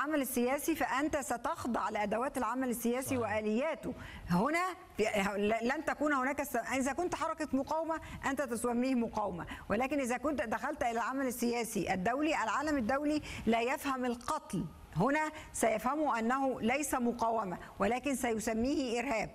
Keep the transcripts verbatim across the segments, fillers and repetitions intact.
العمل السياسي فأنت ستخضع لأدوات العمل السياسي صحيح. وآلياته. هنا لن تكون هناك س... إذا كنت حركة مقاومة أنت تسميه مقاومة، ولكن إذا كنت دخلت إلى العمل السياسي الدولي، العالم الدولي لا يفهم القتل هنا، سيفهموا أنه ليس مقاومة ولكن سيسميه إرهاب.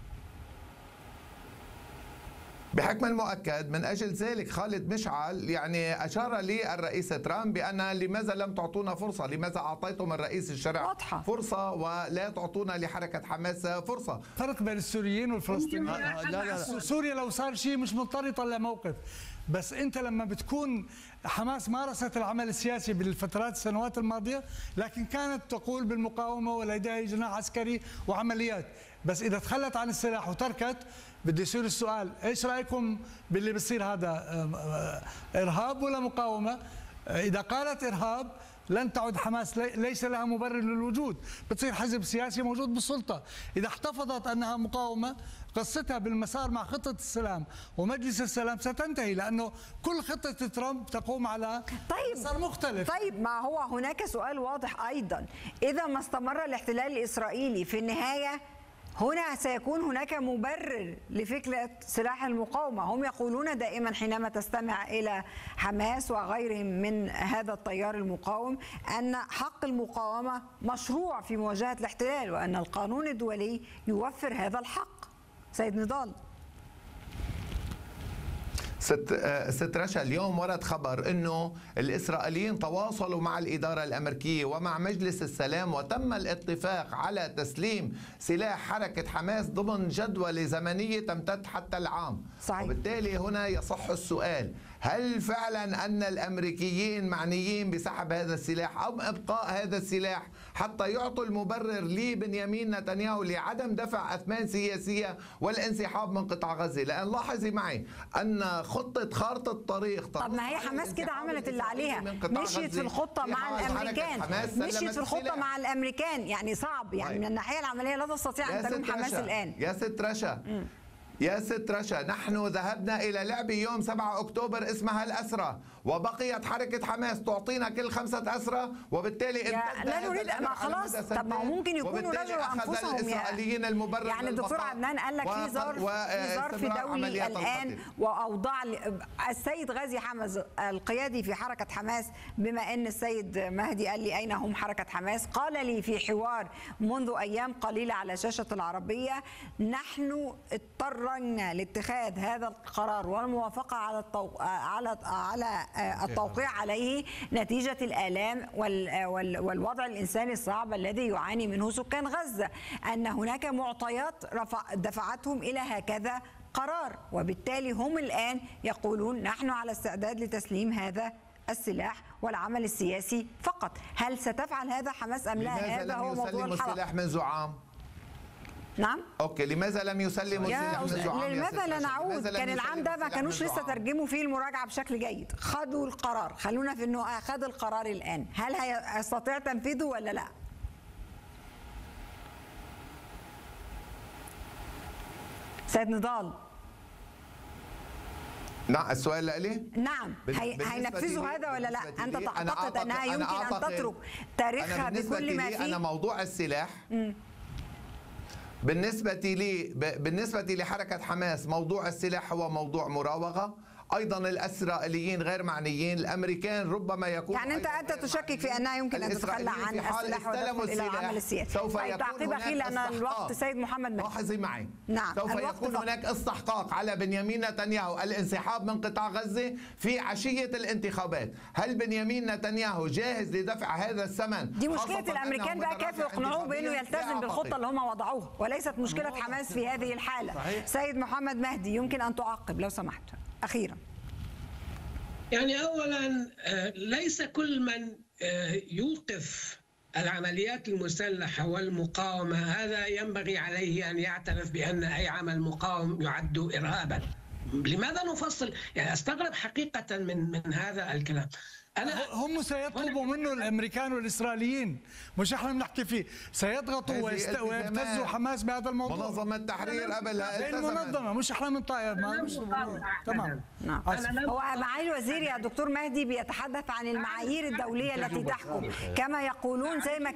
بحكم المؤكد من أجل ذلك خالد مشعل يعني أشار لي الرئيس ترامب بأن لماذا لم تعطونا فرصة، لماذا أعطيتم الرئيس الشرع واضحة. فرصة ولا تعطونا لحركة حماس فرصة. فرق بين السوريين والفلسطينيين. لا لا لا. سوريا لو صار شيء مش مضطر يطلع موقف، بس انت لما بتكون حماس مارست العمل السياسي بالفترات السنوات الماضيه، لكن كانت تقول بالمقاومه ولديها جناح عسكري وعمليات، بس اذا تخلت عن السلاح وتركت، بدي يصير السؤال ايش رايكم باللي بصير؟ هذا ارهاب ولا مقاومه؟ اذا قالت ارهاب لن تعد حماس ليس لها مبرر للوجود، بتصير حزب سياسي موجود بالسلطه. اذا احتفظت انها مقاومه، قصتها بالمسار مع خطه السلام ومجلس السلام ستنتهي، لانه كل خطه ترامب تقوم على طيب مسار مختلف. طيب ما هو هناك سؤال واضح ايضا، اذا ما استمر الاحتلال الاسرائيلي في النهايه هنا سيكون هناك مبرر لفكرة سلاح المقاومة. هم يقولون دائما حينما تستمع إلى حماس وغيرهم من هذا التيار المقاوم أن حق المقاومة مشروع في مواجهة الاحتلال، وأن القانون الدولي يوفر هذا الحق. سيد نضال. ست ست رشا، اليوم ورد خبر انه الاسرائيليين تواصلوا مع الاداره الامريكيه ومع مجلس السلام وتم الاتفاق على تسليم سلاح حركه حماس ضمن جدولة زمنيه تمتد حتى العام. صحيح. وبالتالي هنا يصح السؤال، هل فعلا ان الامريكيين معنيين بسحب هذا السلاح او ابقاء هذا السلاح حتى يعطوا المبرر لبنيامين نتنياهو لعدم دفع اثمان سياسيه والانسحاب من قطاع غزه؟ لان لاحظي معي ان خطه خارطه الطريق. طب ما هي حماس كده عملت اللي عليها، مشيت في الخطه مع الامريكان، مشيت في الخطه مع الامريكان، يعني صعب يعني من الناحيه العمليه لا تستطيع ان تلوم حماس الان. يا ست رشا م. يا ست رشا، نحن ذهبنا إلى لعبة يوم سبعة أكتوبر اسمها الأسرة، وبقيت حركة حماس تعطينا كل خمسة أسرة، وبالتالي لا نريد ما خلاص. طب ما ممكن يكونوا رجعوا أنفسهم الإسرائيليين المبرر يعني الدكتور عدنان قال لك في ظرف في ظرف دولي الآن، وأوضاع السيد غازي حمز القيادي في حركة حماس، بما أن السيد مهدي قال لي أين هم حركة حماس، قال لي في حوار منذ أيام قليلة على شاشة العربية: نحن اضطر لاتخاذ هذا القرار والموافقة على التوقيع على على التوقيع عليه نتيجة الآلام والوضع الإنساني الصعب الذي يعاني منه سكان غزة، أن هناك معطيات دفعتهم إلى هكذا قرار، وبالتالي هم الآن يقولون نحن على استعداد لتسليم هذا السلاح والعمل السياسي فقط. هل ستفعل هذا حماس أم لا؟ هذا هو موضوع الحلقة. السلاح منذ عام. نعم. اوكي، لماذا لم يسلموا السلاح منذ عام؟ لماذا لا نعود؟ كان العام ده ما كانوش لسه ترجموا فيه المراجعه بشكل جيد، خدوا القرار، خلونا في انه اخذ القرار الان، هل هيستطيع تنفيذه ولا لا؟ سيد نضال. نعم، السؤال لإلي؟ نعم، هينفذوا هذا ولا لا؟ انت تعتقد انها يمكن ان تترك تاريخها بكل ما فيه؟ انا موضوع السلاح م. بالنسبة لي بالنسبة لحركة حماس موضوع السلاح هو موضوع مراوغة. أيضا الإسرائيليين غير معنيين، الأمريكان ربما يكون يعني أنت أنت تشكك في أنها يمكن أن تتخلى عن السلاح وتدخل إلى العمل السياسي. سوف طيب تعقيب أخير لأن الوقت سيد محمد مهدي. لاحظي معي. نعم. سوف يكون فقط. هناك استحقاق على بنيامين نتنياهو الانسحاب من قطاع غزة في عشية الانتخابات. هل بنيامين نتنياهو جاهز لدفع هذا الثمن؟ دي مشكلة الأمريكان بقى، كيف يقنعوه بأنه يلتزم بالخطة اللي هم وضعوها، وليست مشكلة حماس في هذه الحالة. صحيح. سيد محمد مهدي يمكن أن تعقب لو سمحت أخيرا. يعني أولا ليس كل من يوقف العمليات المسلحة والمقاومة هذا ينبغي عليه أن يعترف بأن أي عمل مقاوم يعد إرهابا. لماذا نفصل؟ يعني أستغرب حقيقة من من هذا الكلام. أنا هم سيطلبوا منه الامريكان والاسرائيليين، مش احنا بنحكي فيه، سيضغطوا ويبتزوا حماس بهذا الموضوع. منظمه التحرير قبلها المنظمه، مش احنا من طائر. تمام. نعم. هو معالي الوزير يا دكتور مهدي بيتحدث عن المعايير الدوليه التي تحكم، كما يقولون زي ما